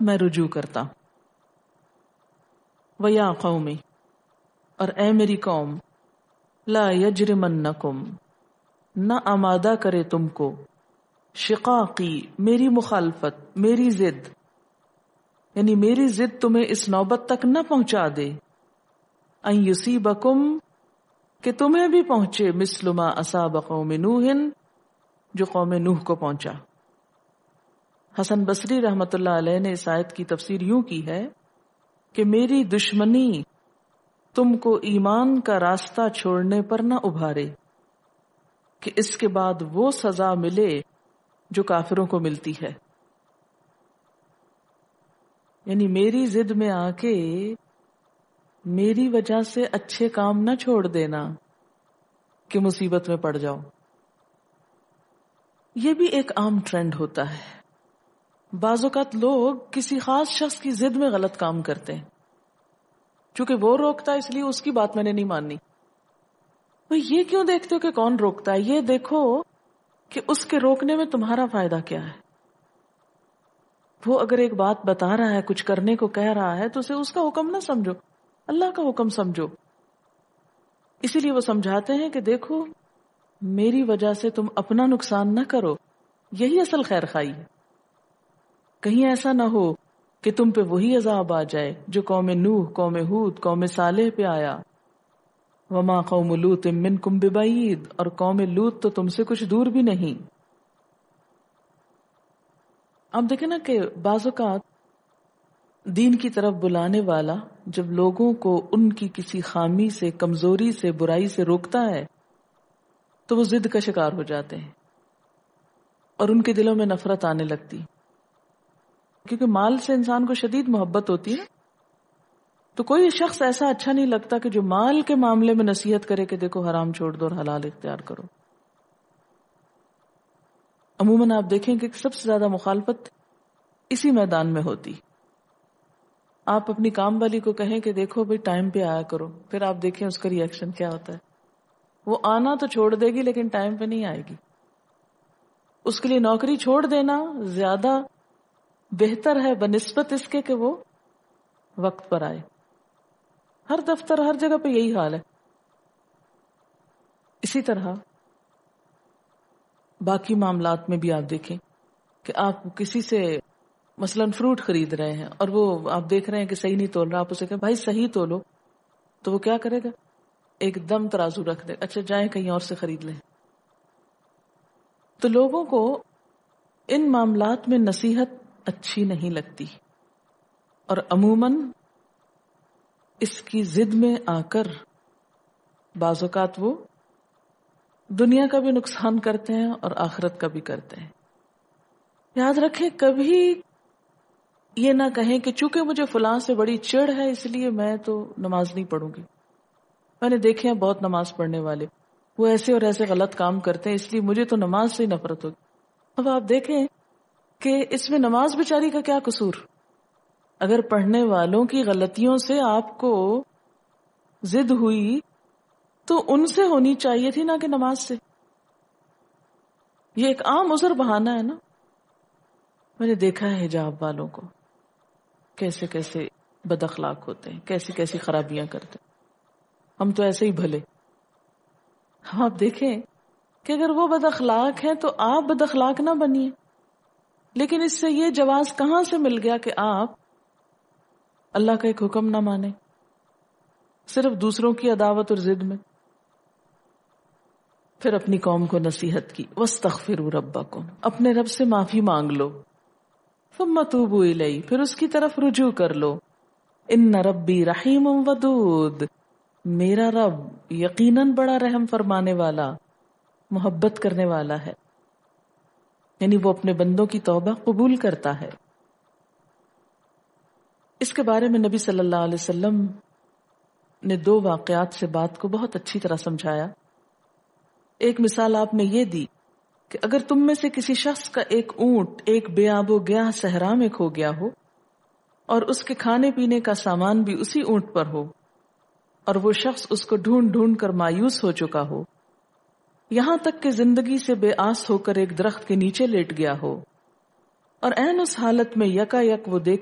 میں رجوع کرتا ہوں. وَيَا قَوْمِ، اور اے میری قوم، لَا يَجْرِمَنَّكُمْ، نہ آمادہ کرے تم کو، شقاقی، میری مخالفت، میری ضد، یعنی میری ضد تمہیں اس نوبت تک نہ پہنچا دے، ان یصیبکم، کہ تمہیں بھی پہنچے، مثل ما اصاب قوم نوح، جو قوم نوح کو پہنچا. حسن بصری رحمت اللہ علیہ نے اس آیت کی تفسیر یوں کی ہے کہ میری دشمنی تم کو ایمان کا راستہ چھوڑنے پر نہ ابھارے کہ اس کے بعد وہ سزا ملے جو کافروں کو ملتی ہے. یعنی میری ضد میں آ کے میری وجہ سے اچھے کام نہ چھوڑ دینا کہ مصیبت میں پڑ جاؤ. یہ بھی ایک عام ٹرینڈ ہوتا ہے. بعض اوقات لوگ کسی خاص شخص کی ضد میں غلط کام کرتے ہیں، چونکہ وہ روکتا ہے اس لیے اس کی بات میں نے نہیں ماننی. تو یہ کیوں دیکھتے ہو کہ کون روکتا ہے؟ یہ دیکھو کہ اس کے روکنے میں تمہارا فائدہ کیا ہے. وہ اگر ایک بات بتا رہا ہے، کچھ کرنے کو کہہ رہا ہے، تو اسے اس کا حکم نہ سمجھو، اللہ کا حکم سمجھو. اسی لیے وہ سمجھاتے ہیں کہ دیکھو میری وجہ سے تم اپنا نقصان نہ کرو، یہی اصل خیر خواہی ہے. کہیں ایسا نہ ہو کہ تم پہ وہی عذاب آ جائے جو قوم نوح، قوم ہود، قوم صالح پہ آیا. وما قوم لوط منکم ببعید، اور قوم لوط تو تم سے کچھ دور بھی نہیں. اب دیکھیں نا کہ بعض اوقات دین کی طرف بلانے والا جب لوگوں کو ان کی کسی خامی سے، کمزوری سے، برائی سے روکتا ہے تو وہ ضد کا شکار ہو جاتے ہیں اور ان کے دلوں میں نفرت آنے لگتی، کیونکہ مال سے انسان کو شدید محبت ہوتی ہے. تو کوئی شخص ایسا اچھا نہیں لگتا کہ جو مال کے معاملے میں نصیحت کرے کہ دیکھو حرام چھوڑ دو اور حلال اختیار کرو. عموماً آپ دیکھیں کہ سب سے زیادہ مخالفت اسی میدان میں ہوتی. آپ اپنی کام والی کو کہیں کہ دیکھو بھئی ٹائم پہ آیا کرو، پھر آپ دیکھیں اس کا ری ایکشن کیا ہوتا ہے. وہ آنا تو چھوڑ دے گی لیکن ٹائم پہ نہیں آئے گی. اس کے لیے نوکری چھوڑ دینا زیادہ بہتر ہے بنسبت اس کے کہ وہ وقت پر آئے. ہر دفتر، ہر جگہ پہ یہی حال ہے. اسی طرح باقی معاملات میں بھی آپ دیکھیں کہ آپ کسی سے مثلاً فروٹ خرید رہے ہیں اور وہ آپ دیکھ رہے ہیں کہ صحیح نہیں تول رہا، آپ اسے کہیں بھائی صحیح تولو، تو وہ کیا کرے گا؟ ایک دم ترازو رکھ دے، اچھا جائیں کہیں اور سے خرید لیں. تو لوگوں کو ان معاملات میں نصیحت اچھی نہیں لگتی اور عموماً اس کی ضد میں آ کر بعض اوقات وہ دنیا کا بھی نقصان کرتے ہیں اور آخرت کا بھی کرتے ہیں. یاد رکھیں کبھی یہ نہ کہیں کہ چونکہ مجھے فلاں سے بڑی چڑ ہے اس لیے میں تو نماز نہیں پڑھوں گی. میں نے دیکھے ہیں بہت نماز پڑھنے والے، وہ ایسے اور ایسے غلط کام کرتے ہیں اس لیے مجھے تو نماز سے ہی نفرت ہوگی. اب آپ دیکھیں کہ اس میں نماز بیچاری کا کیا قصور؟ اگر پڑھنے والوں کی غلطیوں سے آپ کو ضد ہوئی تو ان سے ہونی چاہیے تھی نہ کہ نماز سے. یہ ایک عام عذر بہانہ ہے نا. میں نے دیکھا ہے حجاب والوں کو کیسے کیسے بد اخلاق ہوتے ہیں، کیسی کیسی خرابیاں کرتے ہیں. ہم تو ایسے ہی بھلے. ہم آپ دیکھیں کہ اگر وہ بد اخلاق ہیں تو آپ بد اخلاق نہ بنیے. لیکن اس سے یہ جواز کہاں سے مل گیا کہ آپ اللہ کا ایک حکم نہ مانیں صرف دوسروں کی عداوت اور ضد میں. پھر اپنی قوم کو نصیحت کی، وَاسْتَغْفِرُوا رَبَّكُمْ، اپنے رب سے معافی مانگ لو. ثُمَّ تُوبُوا إِلَيْهِ، پھر اس کی طرف رجوع کر لو. إِنَّ رَبِّي رَحِيمٌ وَدُودٌ، میرا رب یقیناً بڑا رحم فرمانے والا، محبت کرنے والا ہے. یعنی وہ اپنے بندوں کی توبہ قبول کرتا ہے. اس کے بارے میں نبی صلی اللہ علیہ وسلم نے 2 واقعات سے بات کو بہت اچھی طرح سمجھایا. ایک مثال آپ نے یہ دی کہ اگر تم میں سے کسی شخص کا ایک اونٹ ایک بے آب و گیاہ صحرا میں کھو گیا ہو اور اس کے کھانے پینے کا سامان بھی اسی اونٹ پر ہو اور وہ شخص اس کو ڈھونڈ ڈھونڈ کر مایوس ہو چکا ہو، یہاں تک کہ زندگی سے بے آس ہو کر ایک درخت کے نیچے لیٹ گیا ہو، اور عین اس حالت میں یکا یک وہ دیکھ